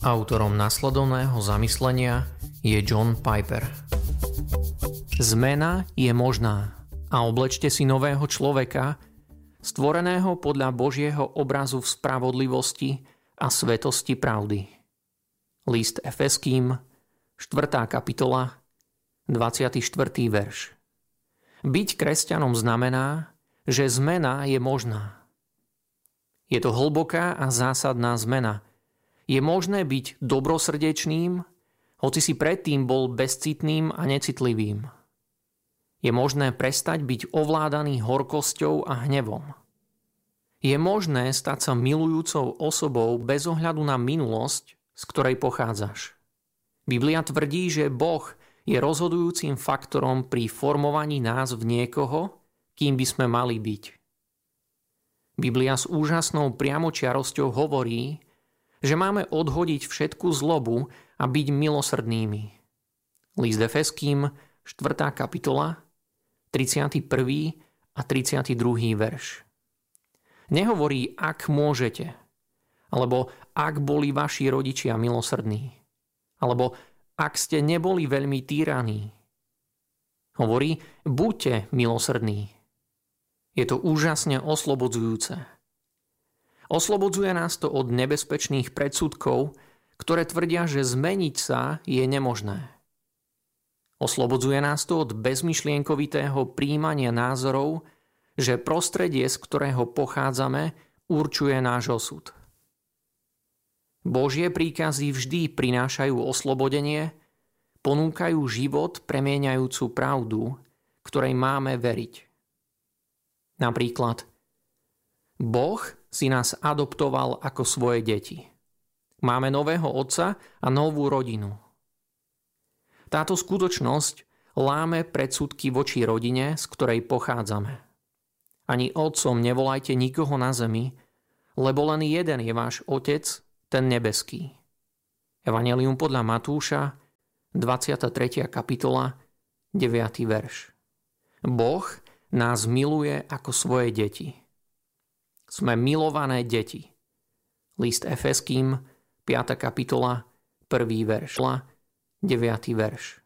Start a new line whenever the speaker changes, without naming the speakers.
Autorom nasledovného zamyslenia je John Piper. Zmena je možná a oblečte si nového človeka, stvoreného podľa Božieho obrazu v spravodlivosti a svetosti pravdy. List Efeským, 4. kapitola, 24. verš. Byť kresťanom znamená, že zmena je možná. Je to hlboká a zásadná zmena. Je možné byť dobrosrdečným, hoci si predtým bol bezcitným a necitlivým. Je možné prestať byť ovládaný horkosťou a hnevom. Je možné stať sa milujúcou osobou bez ohľadu na minulosť, z ktorej pochádzaš. Biblia tvrdí, že Boh je rozhodujúcim faktorom pri formovaní nás v niekoho, kým by sme mali byť. Biblia s úžasnou priamočiarosťou hovorí, že máme odhodiť všetku zlobu a byť milosrdnými. List Efeským, 4. kapitola, 31. a 32. verš. Nehovorí, ak môžete, alebo ak boli vaši rodičia milosrdní, alebo ak ste neboli veľmi týraní. Hovorí, buďte milosrdní. Je to úžasne oslobodzujúce. Oslobodzuje nás to od nebezpečných predsudkov, ktoré tvrdia, že zmeniť sa je nemožné. Oslobodzuje nás to od bezmyšlienkovitého prijímania názorov, že prostredie, z ktorého pochádzame, určuje náš osud. Božie príkazy vždy prinášajú oslobodenie, ponúkajú život premieňajúcu pravdu, ktorej máme veriť. Napríklad, Boh si nás adoptoval ako svoje deti. Máme nového otca a novú rodinu. Táto skutočnosť láme predsudky voči rodine, z ktorej pochádzame. Ani otcom nevolajte nikoho na zemi, lebo len jeden je váš otec, ten nebeský. Evanjelium podľa Matúša, 23. kapitola, 9. verš. Boh nás miluje ako svoje deti. Sme milované deti. List Efeským, 5. kapitola, 1. verš, 9. verš.